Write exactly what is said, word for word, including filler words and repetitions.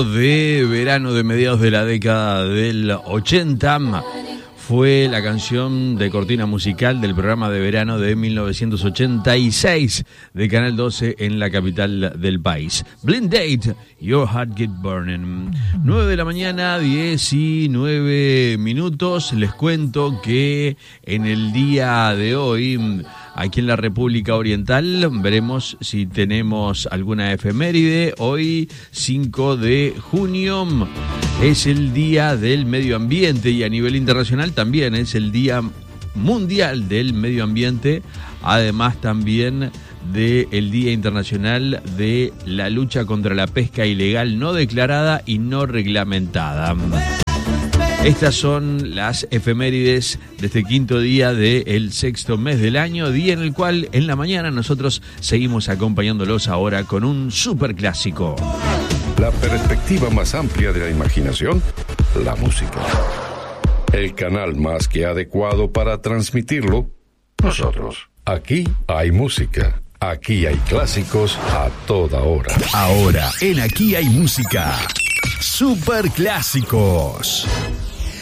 clásico de verano de mediados de la década del ochenta. Fue la canción de cortina musical del programa de verano de mil novecientos ochenta y seis de Canal doce en la capital del país. Blind Date, Your Heart Get Burning. nueve de la mañana, diecinueve minutos. Les cuento que en el día de hoy, aquí en la República Oriental, veremos si tenemos alguna efeméride. Hoy, cinco de junio, es el Día del Medio Ambiente y a nivel internacional también es el Día Mundial del Medio Ambiente, además también del Día Internacional de la Lucha contra la Pesca Ilegal no declarada y no reglamentada. Estas son las efemérides de este quinto día del sexto mes del año, día en el cual en la mañana nosotros seguimos acompañándolos ahora con un superclásico. La perspectiva más amplia de la imaginación, la música. El canal más que adecuado para transmitirlo, nosotros. Aquí hay música. Aquí hay clásicos a toda hora. Ahora, en Aquí hay música. Superclásicos.